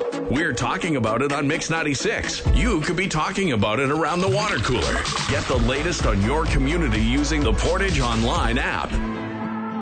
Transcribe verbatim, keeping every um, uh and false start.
We're talking about it on Mix ninety-six. You could be talking about it around the water cooler. Get the latest on your community using the Portage Online app.